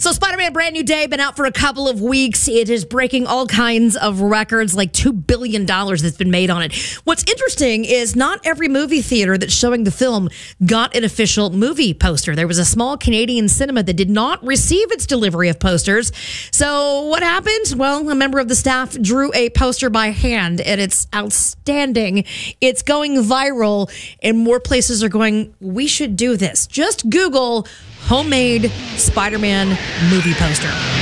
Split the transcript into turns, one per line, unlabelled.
So Spider-Man Brand New Day, been out for a couple of weeks. It is breaking all kinds of records, like $2 billion that's been made on it. What's interesting is not every movie theater that's showing the film got an official movie poster. There was a small Canadian cinema that did not receive its delivery of posters. So what happened? Well, a member of the staff drew a poster by hand, and it's outstanding. It's going viral, and more places are going, we should do this. Just Google homemade Spider-Man movie poster.